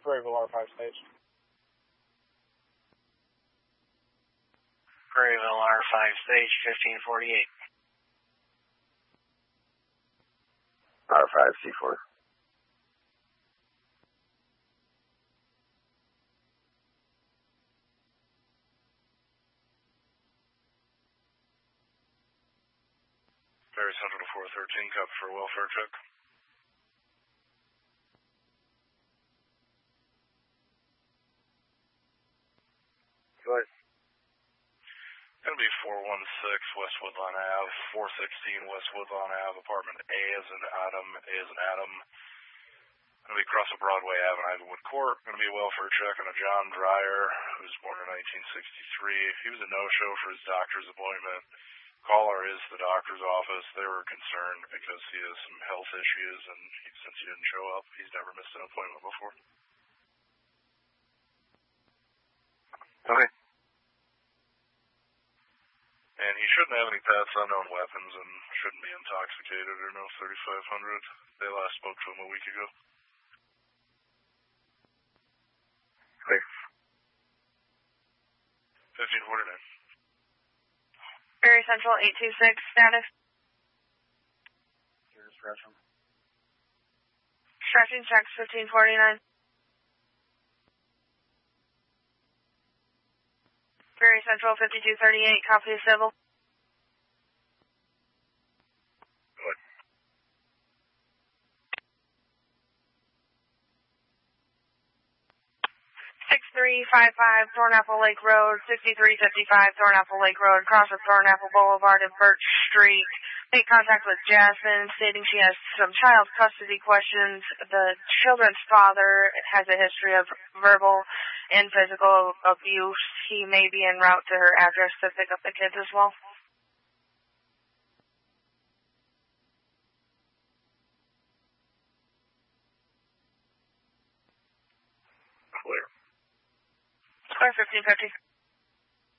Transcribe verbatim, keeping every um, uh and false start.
Prairieville R five stage. Prairieville R five stage, fifteen forty-eight. R five C four. Ferry Central to four thirteen, copy for a welfare check. Go ahead. Going to be four one six West Woodlawn Ave, four sixteen West Woodlawn Ave, apartment A as in Adam, A as in Adam. Going to be across a Broadway Ave and Ivywood Court. Going to be a welfare check on a John Dreyer, who was born in nineteen sixty-three. He was a no-show for his doctor's appointment. Caller is the doctor's office. They were concerned because he has some health issues, and he, since he didn't show up, he's never missed an appointment before. Okay. And he shouldn't have any pets, unknown weapons, and shouldn't be intoxicated or no thirty-five hundred. They last spoke to him a week ago. Clear. fifteen forty-nine. Ferry Central eight two six, status. Here's stretching. Stretching checks fifteen forty-nine. Ferry Central fifty-two thirty-eight, copy civil. Good. sixty-three fifty-five Thornapple Lake Road, sixty-three fifty-five Thornapple Lake Road, cross of Thornapple Boulevard and Birch Street. Make contact with Jasmine, stating she has some child custody questions. The children's father has a history of verbal and physical abuse. He may be en route to her address to pick up the kids as well. Clear. Clear fifteen fifty.